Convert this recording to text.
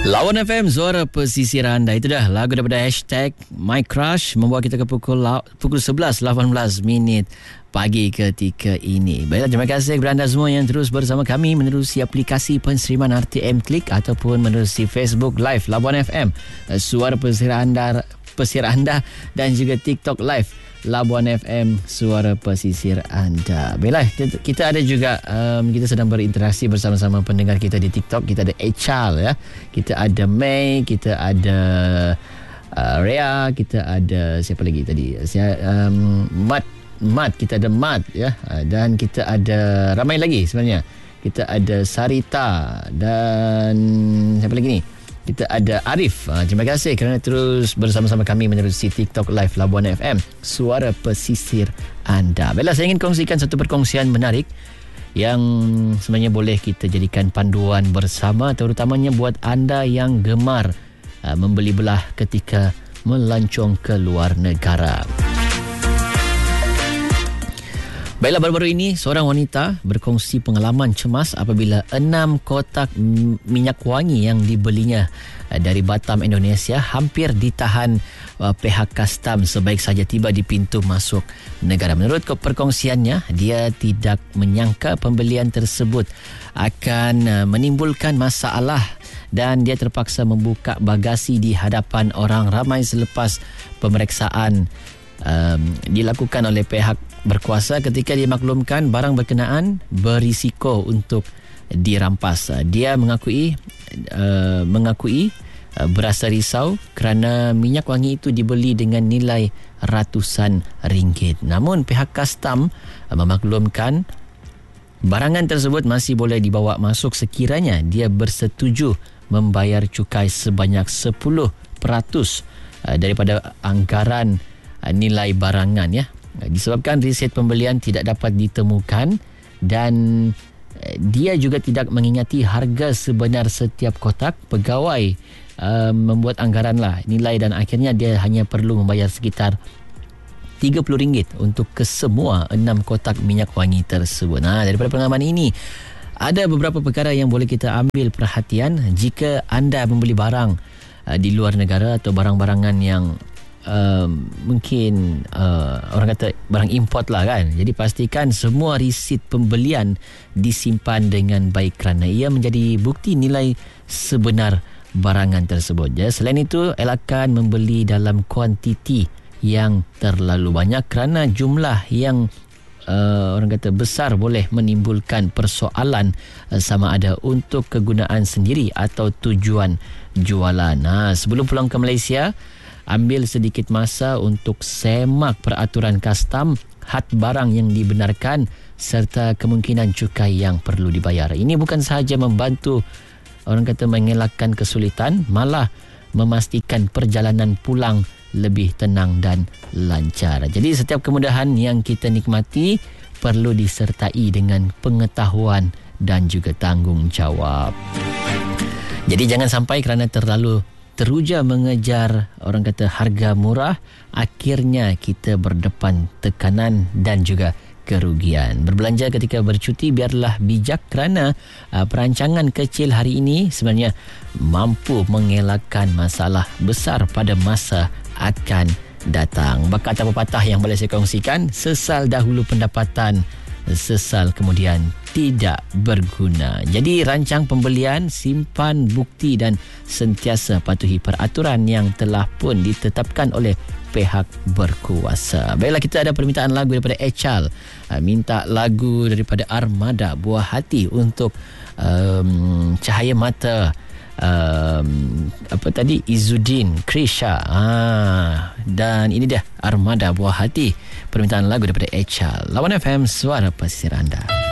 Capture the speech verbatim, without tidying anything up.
Lawan F M, suara pesisir anda. Itu dah lagu daripada hashtag My Crush, membawa kita ke pukul pukul sebelas lapan belas minit pagi ketika ini. Baiklah, terima kasih kepada anda semua yang terus bersama kami menerusi aplikasi penseriman R T M Klik ataupun menerusi Facebook Live Labuan F M, suara pesisir anda, pesisir anda, dan juga TikTok Live Labuan F M, suara pesisir anda. Baiklah, kita ada juga um, kita sedang berinteraksi bersama-sama pendengar kita di TikTok. Kita ada Echal, ya. Kita ada May, kita ada uh, Rea, kita ada siapa lagi tadi? Saya um, Mat, Mat, kita ada Mat, ya. Uh, dan kita ada ramai lagi sebenarnya. Kita ada Sarita dan siapa lagi ni? Kita ada Arif. Ha, terima kasih kerana terus bersama-sama kami menerusi TikTok Live Labuan F M, suara pesisir anda. Baiklah, saya ingin kongsikan satu perkongsian menarik yang sebenarnya boleh kita jadikan panduan bersama, terutamanya buat anda yang gemar uh, membeli belah ketika melancong ke luar negara. Baiklah, baru-baru ini seorang wanita berkongsi pengalaman cemas apabila enam kotak minyak wangi yang dibelinya dari Batam, Indonesia hampir ditahan pihak kastam sebaik saja tiba di pintu masuk negara. Menurut perkongsiannya, dia tidak menyangka pembelian tersebut akan menimbulkan masalah dan dia terpaksa membuka bagasi di hadapan orang ramai selepas pemeriksaan um, dilakukan oleh pihak berkuasa ketika dimaklumkan barang berkenaan berisiko untuk dirampas. Dia mengakui uh, mengakui uh, berasa risau kerana minyak wangi itu dibeli dengan nilai ratusan ringgit. Namun pihak kastam uh, memaklumkan barangan tersebut masih boleh dibawa masuk sekiranya dia bersetuju membayar cukai sebanyak sepuluh peratus uh, daripada anggaran uh, nilai barangan, ya. Disebabkan riset pembelian tidak dapat ditemukan dan dia juga tidak mengingati harga sebenar setiap kotak, pegawai uh, membuat anggaran lah nilai dan akhirnya dia hanya perlu membayar sekitar tiga puluh ringgit untuk kesemua enam kotak minyak wangi tersebut. Nah, daripada pengalaman ini ada beberapa perkara yang boleh kita ambil perhatian jika anda membeli barang uh, di luar negara atau barang-barangan yang Uh, mungkin uh, orang kata barang import lah kan. Jadi pastikan semua risit pembelian disimpan dengan baik kerana ia menjadi bukti nilai sebenar barangan tersebut. Ya, selain itu, elakkan membeli dalam kuantiti yang terlalu banyak kerana jumlah yang uh, orang kata besar boleh menimbulkan persoalan uh, sama ada untuk kegunaan sendiri atau tujuan jualan. Nah, sebelum pulang ke Malaysia, ambil sedikit masa untuk semak peraturan kastam, had barang yang dibenarkan serta kemungkinan cukai yang perlu dibayar. Ini bukan sahaja membantu orang kata mengelakkan kesulitan, malah memastikan perjalanan pulang lebih tenang dan lancar. Jadi setiap kemudahan yang kita nikmati perlu disertai dengan pengetahuan dan juga tanggungjawab. Jadi jangan sampai kerana terlalu teruja mengejar orang kata harga murah, akhirnya kita berdepan tekanan dan juga kerugian. Berbelanja ketika bercuti biarlah bijak kerana uh, perancangan kecil hari ini sebenarnya mampu mengelakkan masalah besar pada masa akan datang. Bakal tak pepatah yang boleh saya kongsikan, sesal dahulu pendapatan, sesal kemudian tidak berguna. Jadi rancang pembelian, simpan bukti dan sentiasa patuhi peraturan yang telah pun ditetapkan oleh pihak berkuasa. Baiklah, kita ada permintaan lagu daripada Echal. Minta lagu daripada Armada Buah Hati untuk um, Cahaya Mata, um, apa tadi, Izzuddin, Krisha. Ah, dan ini dia Armada Buah Hati, permintaan lagu daripada Echal. Lawan F M, suara pesisir anda.